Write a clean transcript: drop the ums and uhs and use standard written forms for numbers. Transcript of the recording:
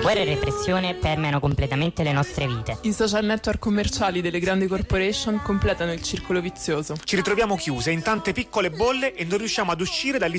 Guerra e repressione permeano completamente le nostre vite. I social network commerciali delle grandi corporation completano il circolo vizioso. Ci ritroviamo chiuse in tante piccole bolle e non riusciamo ad uscire dall'isolamento